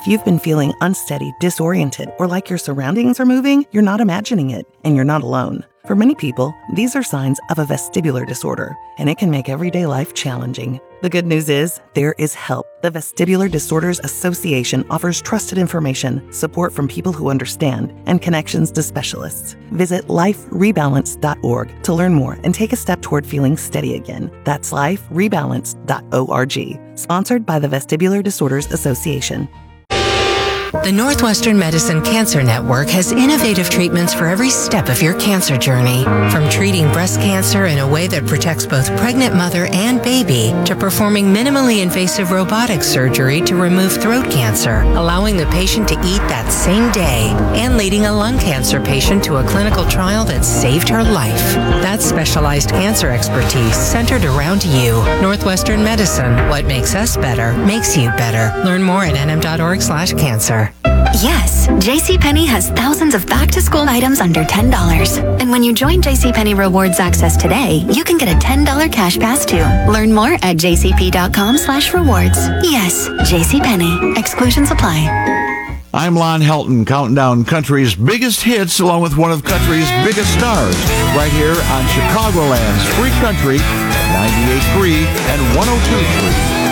If you've been feeling unsteady, disoriented, or like your surroundings are moving, you're not imagining it, and you're not alone. For many people, these are signs of a vestibular disorder, and it can make everyday life challenging. The good news is, there is help. The Vestibular Disorders Association offers trusted information, support from people who understand, and connections to specialists. Visit liferebalance.org to learn more and take a step toward feeling steady again. That's liferebalance.org. Sponsored by the Vestibular Disorders Association. The Northwestern Medicine Cancer Network has innovative treatments for every step of your cancer journey. From treating breast cancer in a way that protects both pregnant mother and baby, to performing minimally invasive robotic surgery to remove throat cancer, allowing the patient to eat that same day, and leading a lung cancer patient to a clinical trial that saved her life. That's specialized cancer expertise centered around you. Northwestern Medicine. What makes us better makes you better. Learn more at nm.org/cancer. Yes, JCPenney has thousands of back-to-school items under $10. And when you join JCPenney Rewards Access today, you can get a $10 cash pass too. Learn more at jcp.com/rewards. Yes, JCPenney. Exclusions apply. I'm Lon Helton, counting down country's biggest hits along with one of country's biggest stars, right here on Chicagoland's Free Country, 98.3 and 102.3.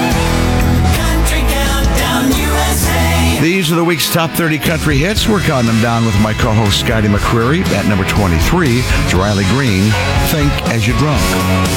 These are the week's top 30 country hits. We're counting them down with my co-host Scotty McCreery. At number 23, Riley Green, Think As You Drunk.